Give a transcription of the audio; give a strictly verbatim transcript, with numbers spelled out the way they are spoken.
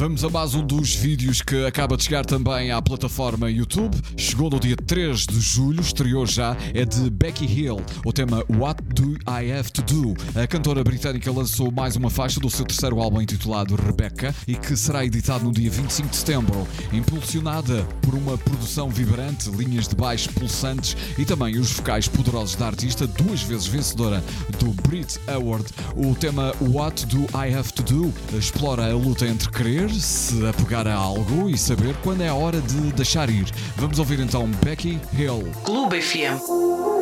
Vamos a mais um dos vídeos que acaba de chegar também à plataforma YouTube. Chegou no dia três de julho, estreou já, é de Becky Hill, o tema What Do I Have To Do? A cantora britânica lançou mais uma faixa do seu terceiro álbum intitulado Rebecca e que será editado no dia vinte e cinco de setembro, impulsionada por uma produção vibrante, linhas de baixo pulsantes e também os vocais poderosos da artista, duas vezes vencedora do Brit Award. O tema What Do I Have To Do explora a luta entre querer, se apegar a algo e saber quando é a hora de deixar ir. Vamos ouvir então Becky Hill. Clube F M.